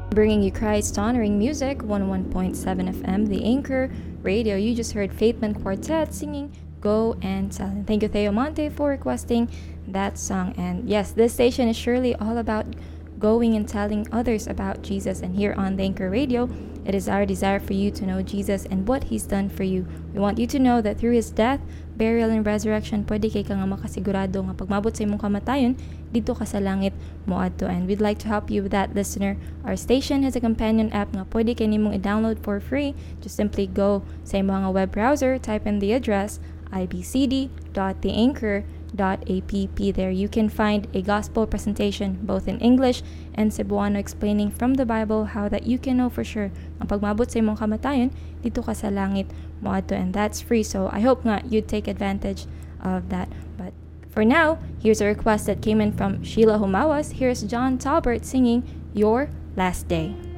Bringing you Christ-honoring music, 101.7 FM, The Anchor Radio. You just heard Faithman Quartet singing Go and Tell. And thank you, Theo Monte, for requesting that song. And yes, this station is surely all about going and telling others about Jesus. And here on The Anchor Radio, it is our desire for you to know Jesus and what He's done for you. We want you to know that through His death, burial, and resurrection, pwede kay ka nga makasigurado nga pagmabot sa imong kamatayon, dito ka sa langit moadto. And we'd like to help you with that, listener. Our station has a companion app nga pwede kay nimong i-download for free. Just simply go sa imong nga web browser, type in the address ibcd.theanchor.app. There you can find a gospel presentation both in English and Cebuano explaining from the Bible how that you can know for sure ang pagmabot sa imong kamatayon, dito ka sa langit moadto, and that's free. So I hope nga you'd take advantage of that. But for now, here's a request that came in from Sheila Humawas. Here's John Talbert singing Your Last Day.